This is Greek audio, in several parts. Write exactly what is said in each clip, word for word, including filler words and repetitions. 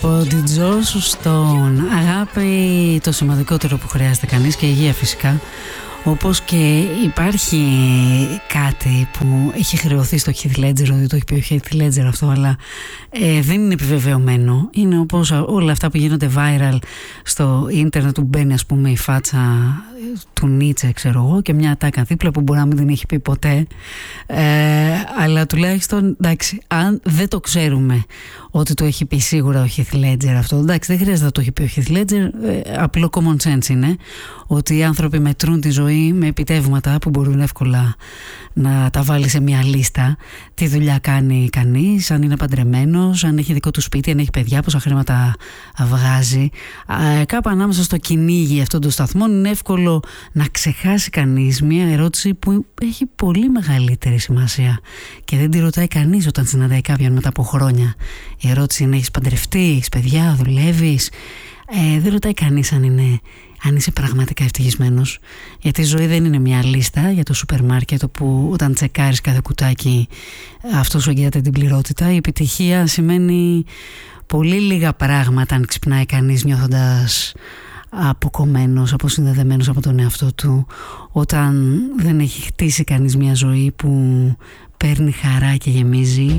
από την Τζο στον αγάπη, το σημαντικότερο που χρειάζεται κανείς, και υγεία φυσικά. Όπως και υπάρχει κάτι που έχει χρεωθεί στο Heath Ledger, ότι το έχει πει ο Heath Ledger αυτό, αλλά ε, δεν είναι επιβεβαιωμένο. Είναι όπως όλα αυτά που γίνονται viral στο ίντερνετ, που μπαίνει ας πούμε η φάτσα του Νίτσε, ξέρω εγώ, και μια ατάκα δίπλα που μπορεί να μην την έχει πει ποτέ, ε, αλλά τουλάχιστον εντάξει, αν δεν το ξέρουμε ότι το έχει πει σίγουρα ο Heath Ledger αυτό, εντάξει, δεν χρειάζεται να το έχει πει ο Heath Ledger, ε, απλό common sense είναι ότι οι άνθρωποι μετρούν τη ζωή με επιτεύγματα που μπορούν εύκολα να τα βάλει σε μια λίστα. Τι δουλειά κάνει κανείς, αν είναι παντρεμένος, αν έχει δικό του σπίτι, αν έχει παιδιά, πόσα χρήματα βγάζει. Ε, κάπου ανάμεσα στο κυνήγι αυτών των σταθμών είναι εύκολο να ξεχάσει κανείς μια ερώτηση που έχει πολύ μεγαλύτερη σημασία και δεν τη ρωτάει κανείς όταν συναντάει κάποιον μετά από χρόνια. Η ερώτηση είναι: έχεις παντρευτεί, έχεις παιδιά, δουλεύεις? Ε, δεν ρωτάει κανείς αν, είναι, αν είσαι πραγματικά ευτυχισμένος, γιατί η ζωή δεν είναι μια λίστα για το σούπερ μάρκετ όπου όταν τσεκάρεις κάθε κουτάκι αυτό σου εγγυάται την πληρότητα. Η επιτυχία σημαίνει πολύ λίγα πράγματα αν ξυπνάει κανείς νιώθοντας αποκομμένος, αποσυνδεδεμένος από τον εαυτό του, όταν δεν έχει χτίσει κανείς μια ζωή που παίρνει χαρά και γεμίζει.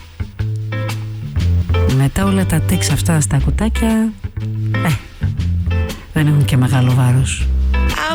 Μετά όλα τα τέξ αυτά στα κουτάκια ε, δεν έχουν και μεγάλο βάρος.